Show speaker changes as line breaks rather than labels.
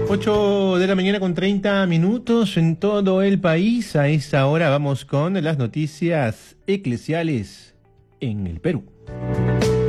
8 de la mañana con 30 minutos en todo el país. A esa hora vamos con las noticias eclesiales en el Perú.